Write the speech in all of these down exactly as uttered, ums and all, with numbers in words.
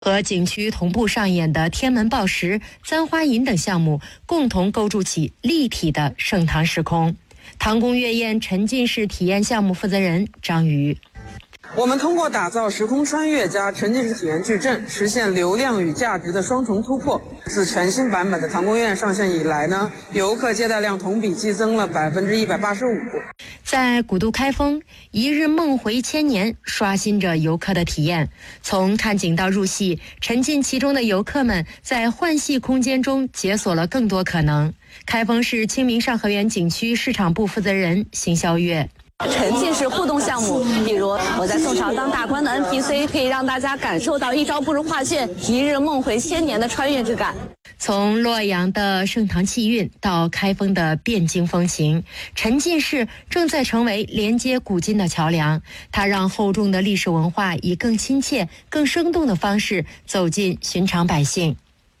和景区同步上演的天门报时、簪花引等项目，共同构筑起立体的盛唐时空。唐宫月宴沉浸式体验项目负责人张瑜。 我们通过打造时空穿越加沉浸式体验矩阵，实现流量与价值的双重突破。自全新版本的唐宫院上线以来呢，游客接待量同比激增了百分之一百八十五。 在古都开封，一日梦回千年，刷新着游客的体验。从看景到入戏，沉浸其中的游客们在幻戏空间中解锁了更多可能。开封市清明上河园景区市场部负责人邢霄月。 沉浸式互动项目，比如我在宋朝当大官的 N P C， 可以让大家感受到一朝不如画线，一日梦回千年的穿越之感。 从洛阳的盛唐气韵到开封的汴京风情，沉浸式正在成为连接古今的桥梁。它让厚重的历史文化以更亲切、更生动的方式走进寻常百姓。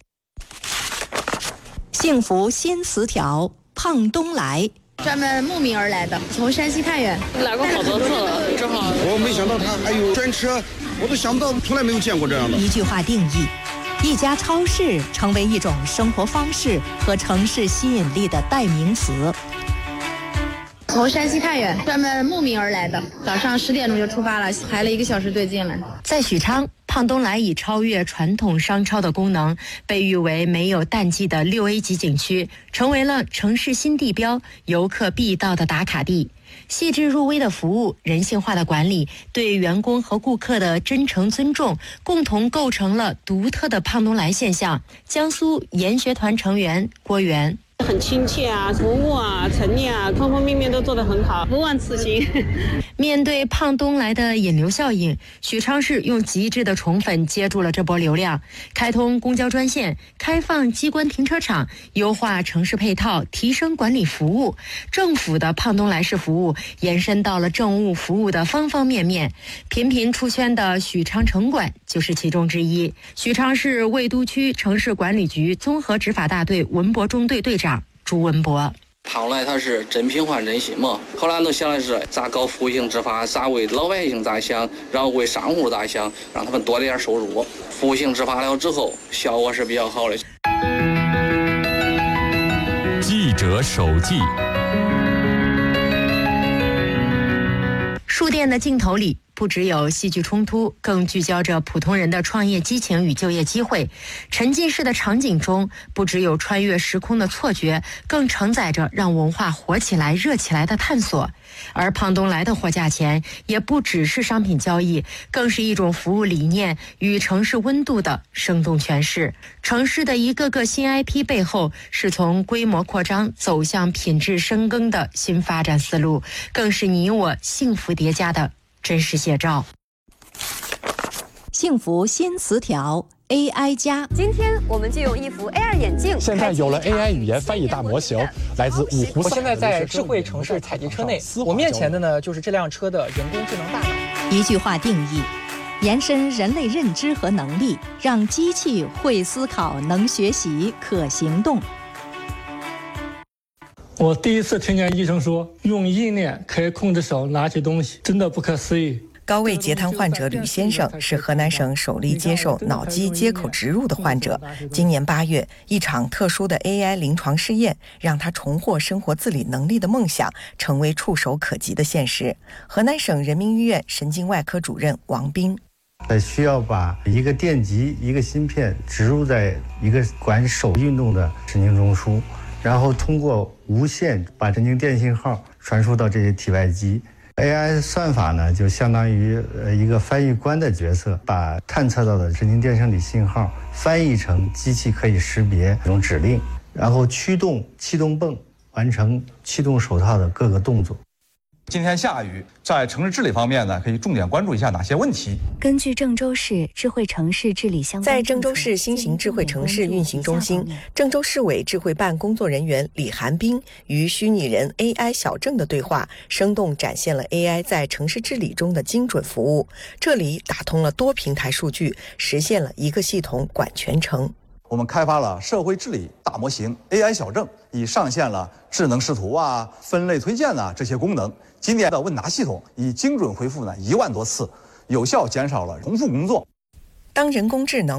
幸福新词条，胖东来。 专门慕名而来的，从山西太原来过好多次了，正好。 我没想到他还有专车，我都想不到，从来没有见过这样的。 一句话定义，一家超市成为一种生活方式和城市吸引力的代名词。 从山西太原专门慕名而来的，早上十点钟就出发了，排了一个小时队进来。 在许昌，胖东来以超越传统商超的功能，被誉为没有淡季的六 A 级景区，成为了城市新地标，游客必到的打卡地。细致入微的服务，人性化的管理，对员工和顾客的真诚尊重，共同构成了独特的胖东来现象。江苏研学团成员郭源。 很亲切啊，服务啊，陈列啊，方方面面都做得很好，不忘此行。 面对胖东来的引流效应，许昌市用极致的宠粉接住了这波流量，开通公交专线，开放机关停车场，优化城市配套，提升管理服务。政府的胖东来式服务延伸到了政务服务的方方面面，频频出圈的许昌城管就是其中之一。许昌市魏都区城市管理局综合执法大队文博中队队长朱文博。 胖东来它是真品换真心嘛，后来都想的是咋搞服务性执法，咋为老百姓咋想，然后为商户咋想，让他们多点收入。服务性执法了之后，效果是比较好的。 记者手记。 书店的镜头里，不只有戏剧冲突，更聚焦着普通人的创业激情与就业机会。沉浸式的场景中，不只有穿越时空的错觉，更承载着让文化活起来、热起来的探索。而胖东来的货架前，也不只是商品交易，更是一种服务理念与城市温度的生动诠释。城市的一个个新 I P 背后，是从规模扩张走向品质深耕的新发展思路，更是你我幸福叠加的真实写照。 幸福新词条 A I 加。 今天我们就用一副 A R 眼镜。 现在有了 A I 语言翻译大模型，来自五湖四海。 我现在在智慧城市采集车内，我面前的呢就是这辆车的人工智能大脑。 一句话定义，延伸人类认知和能力，让机器会思考、能学习、可行动。 我第一次听见医生说用意念可以控制手拿起东西，真的不可思议。 高位截瘫患者吕先生是河南省首例接受脑机接口植入的患者。今年八月，一场特殊的 A I 临床试验让他重获生活自理能力的梦想成为触手可及的现实。河南省人民医院神经外科主任王斌。 需要把一个电极、一个芯片植入在一个管手运动的神经中枢，然后通过无线把神经电信号传输到这些体外机。A I 算法呢，就相当于呃一个翻译官的角色，把探测到的神经电生理信号翻译成机器可以识别这种指令，然后驱动气动泵完成气动手套的各个动作。 今天下雨，在城市治理方面呢，可以重点关注一下哪些问题？ 根据郑州市智慧城市治理相关， 在郑州市新型智慧城市运行中心，郑州市委智慧办工作人员李寒冰与虚拟人 A I 小郑的对话，生动展现了 A I 在城市治理中的精准服务。这里打通了多平台数据，实现了一个系统管全程。 我们开发了社会治理大模型 A I 小郑，已上线了智能视图啊、分类推荐啊这些功能。今年的问答系统已精准回复呢一万多次，有效减少了重复工作。 当人工智能